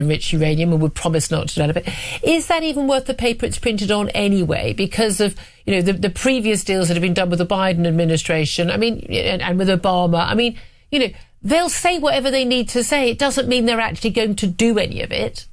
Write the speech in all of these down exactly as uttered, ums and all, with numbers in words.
enriched uranium and would promise not to develop it. Is that even worth the paper it's printed on anyway? Because of, you know, the, the previous deals that have been done with the Biden administration, I mean, and, and with Obama, I mean, you know, they'll say whatever they need to say. It doesn't mean they're actually going to do any of it.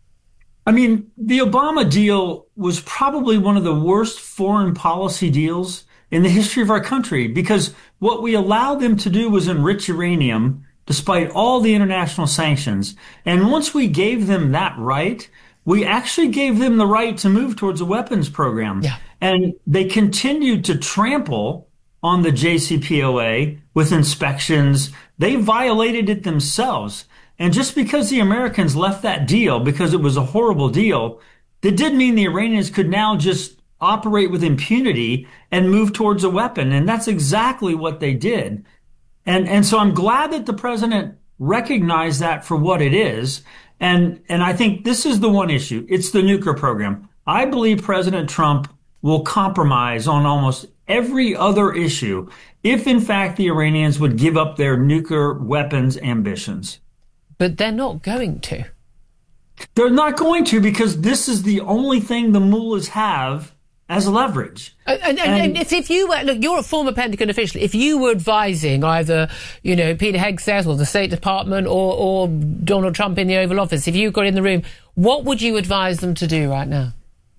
I mean, the Obama deal was probably one of the worst foreign policy deals in the history of our country, because what we allowed them to do was enrich uranium despite all the international sanctions. And once we gave them that right, we actually gave them the right to move towards a weapons program. Yeah. And they continued to trample on the J C P O A with inspections. They violated it themselves. And just because the Americans left that deal because it was a horrible deal, that didn't mean the Iranians could now just operate with impunity and move towards a weapon. And that's exactly what they did. And and so I'm glad that the president recognized that for what it is. And and I think this is the one issue. It's the nuclear program. I believe President Trump will compromise on almost every other issue if, in fact, the Iranians would give up their nuclear weapons ambitions. But they're not going to. They're not going to, because this is the only thing the mullahs have as leverage. And, and, and, and if, if you were, look, you're a former Pentagon official. If you were advising either, you know, Peter Hegseth or the State Department or, or Donald Trump in the Oval Office, if you got in the room, what would you advise them to do right now?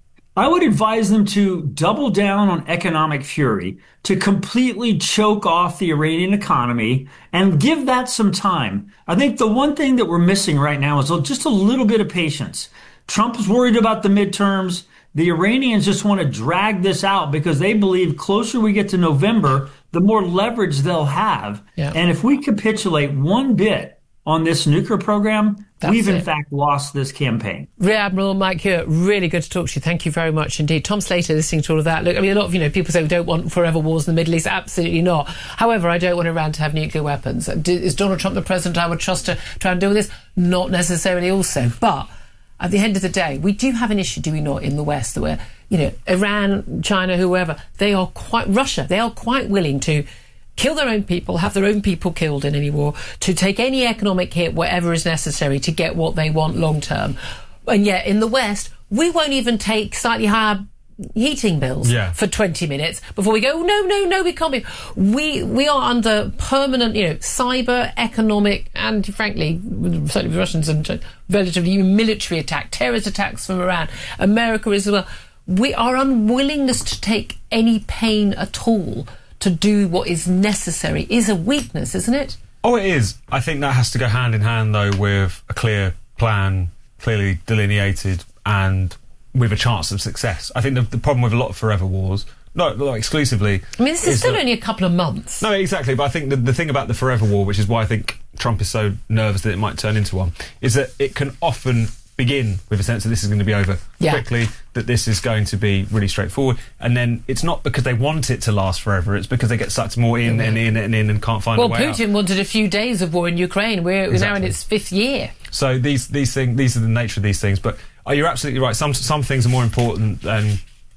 I would advise them to double down on economic fury, to completely choke off the Iranian economy and give that some time. I think the one thing that we're missing right now is just a little bit of patience. Trump is worried about the midterms. The Iranians just want to drag this out because they believe closer we get to November, the more leverage they'll have. Yeah. And if we capitulate one bit on this nuclear program, That's we've in it. fact lost this campaign. Rear Admiral Mike Hewitt, really good to talk to you. Thank you very much indeed. Tom Slater, listening to all of that. Look, I mean, a lot of, you know, people say we don't want forever wars in the Middle East. Absolutely not. However, I don't want Iran to have nuclear weapons. Is Donald Trump the president I would trust to try and deal with this? Not necessarily also. But at the end of the day, we do have an issue, do we not, in the West, that we're, you know, Iran, China, whoever, they are quite, Russia, they are quite willing to kill their own people, have their own people killed in any war, to take any economic hit, whatever is necessary to get what they want long term. And yet in the West, we won't even take slightly higher heating bills yeah. for twenty minutes before we go, oh, no, no, no, we can't be. We, we are under permanent, you know, cyber, economic, and frankly, certainly with Russians, and relatively military attack, terrorist attacks from Iran, America as well. We, our unwillingness to take any pain at all to do what is necessary is a weakness, isn't it? Oh, it is. I think that has to go hand in hand, though, with a clear plan, clearly delineated, and with a chance of success. I think the, the problem with a lot of forever wars, not, not exclusively... I mean, this is, is still that, only a couple of months. No, exactly, but I think the, the thing about the forever war, which is why I think Trump is so nervous that it might turn into one, is that it can often begin with a sense that this is going to be over yeah. quickly, that this is going to be really straightforward, and then it's not because they want it to last forever, it's because they get sucked more in yeah. and in and in and can't find well, a way Putin out. wanted a few days of war in Ukraine. We're exactly. now in its fifth year. So these these things, these are the nature of these things. But oh, you're absolutely right. Some some things are more important than,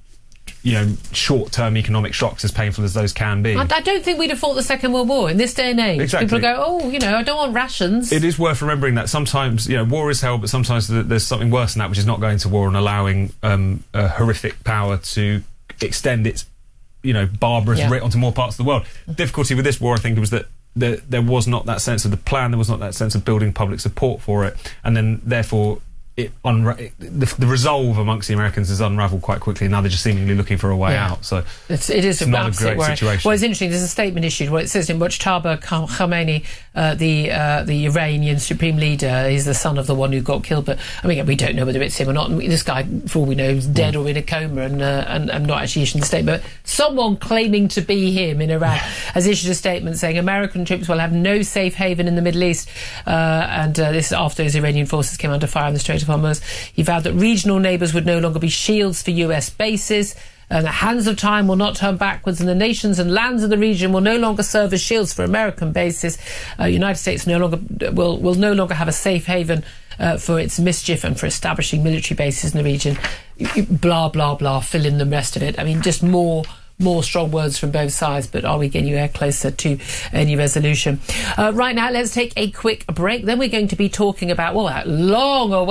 you know, short-term economic shocks, as painful as those can be. I, I don't think we'd have fought the Second World War in this day and age. Exactly. People go, oh, you know, I don't want rations. It is worth remembering that sometimes, you know, war is hell, but sometimes there's something worse than that, which is not going to war and allowing um, a horrific power to extend its, you know, barbarous yeah. writ onto more parts of the world. The difficulty with this war, I think, was that there, there was not that sense of the plan, there was not that sense of building public support for it, and then, therefore, It, unra- it the, the resolve amongst the Americans has unravelled quite quickly. Now they're just seemingly looking for a way yeah. out. So it's, it is it's not a great situation. Well, it's interesting. There's a statement issued where it says in which Mujtaba Khamenei, uh, the uh, the Iranian supreme leader, is the son of the one who got killed. But I mean, we don't know whether it's him or not. This guy, for all we know, is dead mm. or in a coma, and uh, and, and not actually issued a statement. But someone claiming to be him in Iran has issued a statement saying American troops will have no safe haven in the Middle East, uh, and uh, this is after his Iranian forces came under fire in the Strait of Hormuz. He vowed that regional neighbours would no longer be shields for U S bases, and the hands of time will not turn backwards, and the nations and lands of the region will no longer serve as shields for American bases. Uh, United States no longer will will no longer have a safe haven uh, for its mischief and for establishing military bases in the region. Blah blah blah. Fill in the rest of it. I mean, just more more strong words from both sides, but are we getting anywhere closer to any resolution? Uh, right now, let's take a quick break. Then we're going to be talking about, well, that long away